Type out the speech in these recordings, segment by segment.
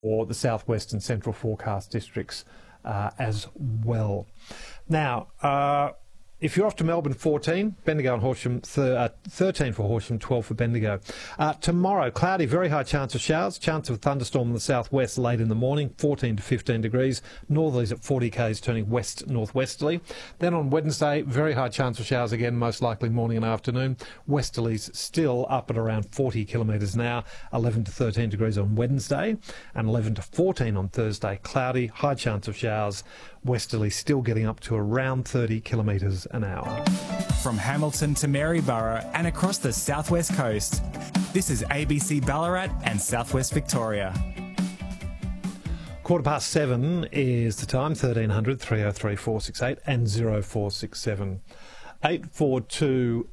for the southwest and central forecast districts as well. Now, if you're off to Melbourne, 14, Bendigo and Horsham, 13 for Horsham, 12 for Bendigo. Tomorrow, cloudy, very high chance of showers, chance of a thunderstorm in the southwest late in the morning, 14 to 15 degrees, northerlies at 40 k's turning west-northwesterly. Then on Wednesday, very high chance of showers again, most likely morning and afternoon, westerlies still up at around 40 kilometres an hour, 11 to 13 degrees on Wednesday, and 11 to 14 on Thursday, cloudy, high chance of showers, westerly still getting up to around 30 kilometres an hour. From Hamilton to Maryborough and across the southwest coast, this is ABC Ballarat and Southwest Victoria. 7:15 is the time, 1300 303 468 and 0467 842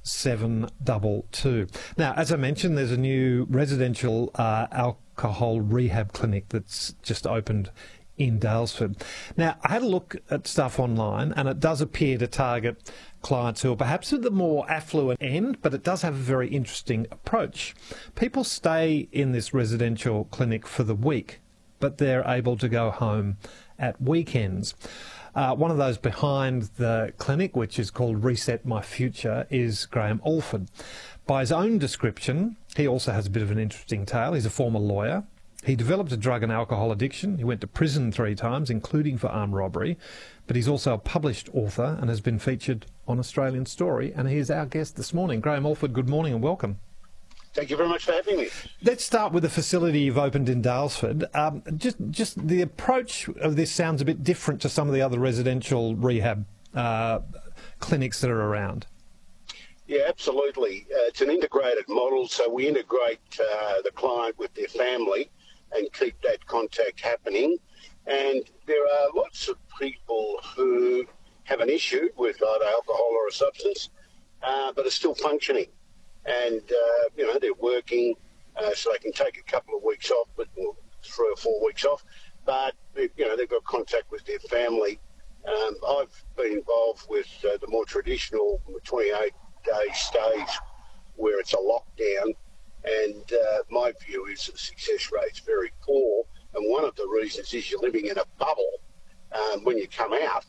722. Now, as I mentioned, there's a new residential alcohol rehab clinic that's just opened in Daylesford. Now, I had a look at stuff online, and it does appear to target clients who are perhaps at the more affluent end, but it does have a very interesting approach. People stay in this residential clinic for the week, but they're able to go home at weekends. One of those behind the clinic, which is called Reset My Future, is Graham Alford. By his own description, he also has a bit of an interesting tale. He's a former lawyer. He developed a drug and alcohol addiction. He went to prison 3 times, including for armed robbery. But he's also a published author and has been featured on Australian Story. And he is our guest this morning. Graham Alford, good morning and welcome. Thank you very much for having me. Let's start with the facility you've opened in Daylesford. Just the approach of this sounds a bit different to some of the other residential rehab clinics that are around. Yeah, absolutely. It's an integrated model, so we integrate the client with their family and keep that contact happening. And there are lots of people who have an issue with either alcohol or a substance, but are still functioning. And, they're working, so they can take a couple of weeks off, but 3 or 4 weeks off. But, they've got contact with their family. I've been involved with the more traditional 28-day stays where it's a lockdown. And my view is the success rate's very poor. And one of the reasons is you're living in a bubble. When you come out,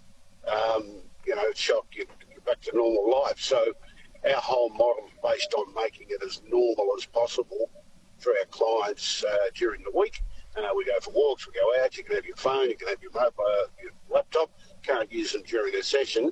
it's shocked you're back to normal life. So our whole model is based on making it as normal as possible for our clients during the week. We go for walks, we go out, you can have your phone, you can have your mobile, your laptop, can't use them during a session.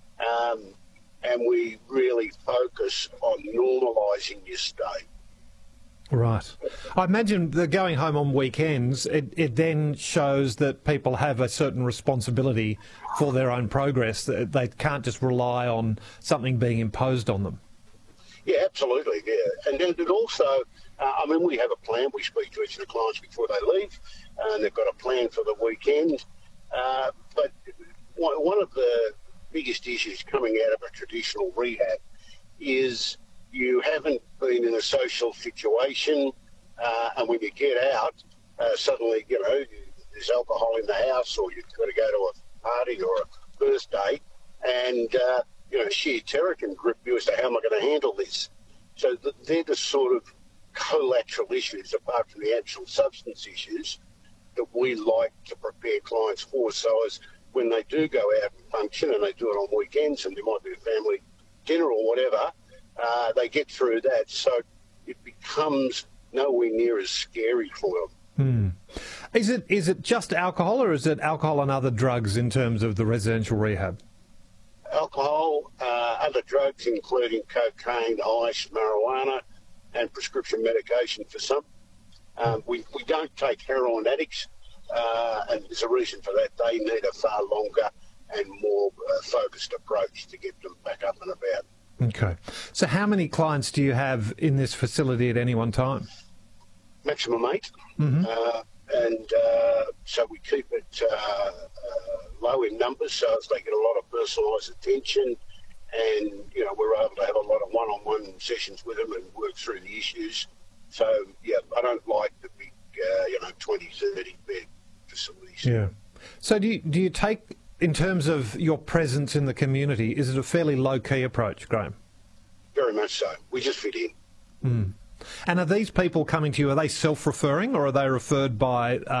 And we really focus on normalising your stay. Right. I imagine that going home on weekends, it then shows that people have a certain responsibility for their own progress. They can't just rely on something being imposed on them. Yeah, absolutely, yeah. And then it also, we have a plan. We speak to each of the clients before they leave, and they've got a plan for the weekend. But one of the biggest issues coming out of a traditional rehab is you haven't been in a social situation, and when you get out, suddenly, there's alcohol in the house, or you've got to go to a party or a birthday, and, sheer terror can grip you as to how am I going to handle this. So they're the sort of collateral issues, apart from the actual substance issues, that we like to prepare clients for. So as when they do go out and function, and they do it on weekends, and there might be a family dinner or whatever, they get through that, so it becomes nowhere near as scary for them. Is it just alcohol, or is it alcohol and other drugs in terms of the residential rehab? Alcohol, other drugs including cocaine, ice, marijuana, and prescription medication for some. We don't take heroin addicts, and there's a reason for that. They need a far longer and more focused approach to get them back up and about. Okay. So how many clients do you have in this facility at any one time? Maximum 8. So we keep it low in numbers so as they get a lot of personalised attention, and, we're able to have a lot of one-on-one sessions with them and work through the issues. So, yeah, I don't like the big, 20, 30 bed facilities. Yeah. So do you take, in terms of your presence in the community, is it a fairly low-key approach, Graham? Very much so. We just fit in. And are these people coming to you, are they self-referring, or are they referred by